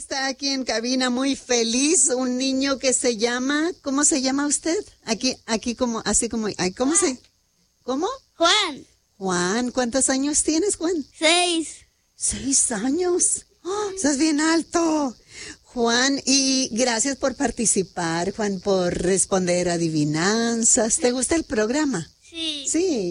Está aquí en cabina muy feliz un niño que se llama, ¿cómo se llama usted? Aquí como, así como, ay, ¿cómo? Juan. Juan, ¿cuántos años tienes, Juan? 6. 6 años. ¡Oh, estás bien alto! Juan, y gracias por participar, Juan, por responder adivinanzas. ¿Te gusta el programa? Sí. Sí.